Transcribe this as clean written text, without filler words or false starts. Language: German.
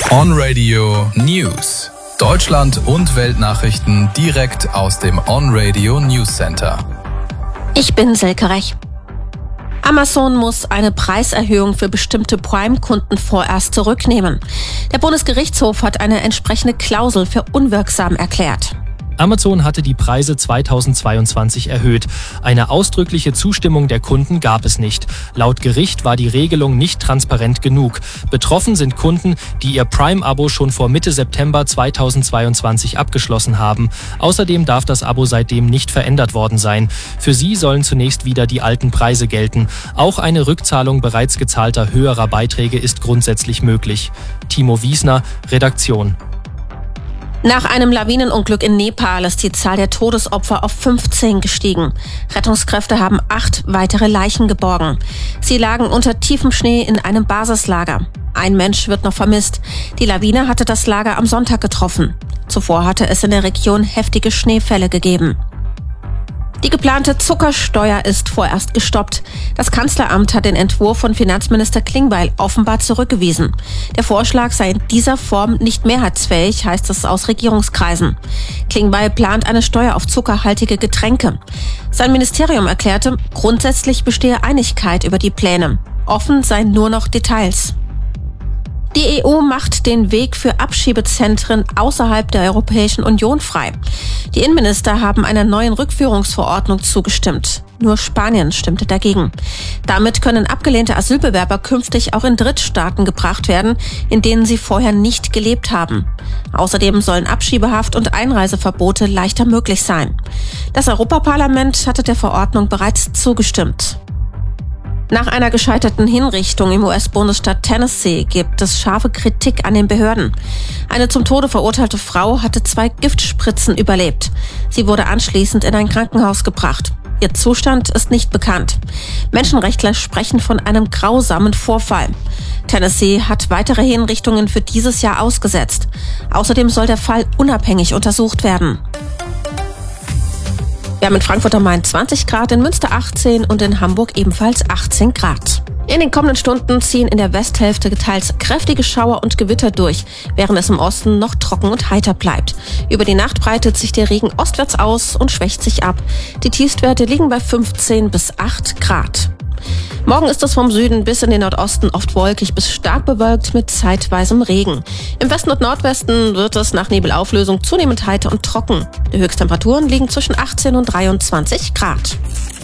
On Radio News. Deutschland und Weltnachrichten direkt aus dem On Radio News Center. Ich bin Silke Rech. Amazon muss eine Preiserhöhung für bestimmte Prime-Kunden vorerst zurücknehmen. Der Bundesgerichtshof hat eine entsprechende Klausel für unwirksam erklärt. Amazon hatte die Preise 2022 erhöht. Eine ausdrückliche Zustimmung der Kunden gab es nicht. Laut Gericht war die Regelung nicht transparent genug. Betroffen sind Kunden, die ihr Prime-Abo schon vor Mitte September 2022 abgeschlossen haben. Außerdem darf das Abo seitdem nicht verändert worden sein. Für sie sollen zunächst wieder die alten Preise gelten. Auch eine Rückzahlung bereits gezahlter höherer Beiträge ist grundsätzlich möglich. Timo Wiesner, Redaktion. Nach einem Lawinenunglück in Nepal ist die Zahl der Todesopfer auf 15 gestiegen. Rettungskräfte haben 8 weitere Leichen geborgen. Sie lagen unter tiefem Schnee in einem Basislager. Ein Mensch wird noch vermisst. Die Lawine hatte das Lager am Sonntag getroffen. Zuvor hatte es in der Region heftige Schneefälle gegeben. Die geplante Zuckersteuer ist vorerst gestoppt. Das Kanzleramt hat den Entwurf von Finanzminister Klingbeil offenbar zurückgewiesen. Der Vorschlag sei in dieser Form nicht mehrheitsfähig, heißt es aus Regierungskreisen. Klingbeil plant eine Steuer auf zuckerhaltige Getränke. Sein Ministerium erklärte, grundsätzlich bestehe Einigkeit über die Pläne. Offen seien nur noch Details. Die EU macht den Weg für Abschiebezentren außerhalb der Europäischen Union frei. Die Innenminister haben einer neuen Rückführungsverordnung zugestimmt. Nur Spanien stimmte dagegen. Damit können abgelehnte Asylbewerber künftig auch in Drittstaaten gebracht werden, in denen sie vorher nicht gelebt haben. Außerdem sollen Abschiebehaft und Einreiseverbote leichter möglich sein. Das Europaparlament hatte der Verordnung bereits zugestimmt. Nach einer gescheiterten Hinrichtung im US-Bundesstaat Tennessee gibt es scharfe Kritik an den Behörden. Eine zum Tode verurteilte Frau hatte 2 Giftspritzen überlebt. Sie wurde anschließend in ein Krankenhaus gebracht. Ihr Zustand ist nicht bekannt. Menschenrechtler sprechen von einem grausamen Vorfall. Tennessee hat weitere Hinrichtungen für dieses Jahr ausgesetzt. Außerdem soll der Fall unabhängig untersucht werden. Wir haben in Frankfurt am Main 20 Grad, in Münster 18 und in Hamburg ebenfalls 18 Grad. In den kommenden Stunden ziehen in der Westhälfte teils kräftige Schauer und Gewitter durch, während es im Osten noch trocken und heiter bleibt. Über die Nacht breitet sich der Regen ostwärts aus und schwächt sich ab. Die Tiefstwerte liegen bei 15 bis 8 Grad. Morgen ist es vom Süden bis in den Nordosten oft wolkig bis stark bewölkt mit zeitweisem Regen. Im Westen und Nordwesten wird es nach Nebelauflösung zunehmend heiter und trocken. Die Höchsttemperaturen liegen zwischen 18 und 23 Grad.